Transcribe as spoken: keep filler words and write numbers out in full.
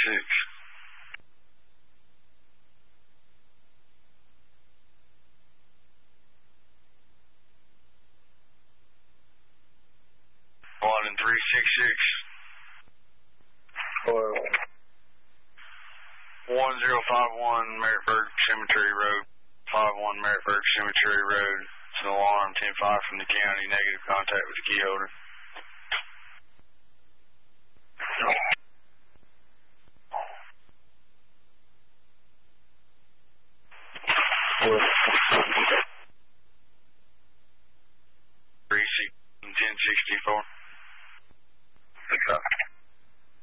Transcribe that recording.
six. One and three six six. Four. One zero five one Merrittburg Cemetery Road. Five one Merrittburg Cemetery Road. It's an alarm. Ten five from the county. Negative contact with the key holder. Three six ten sixty four.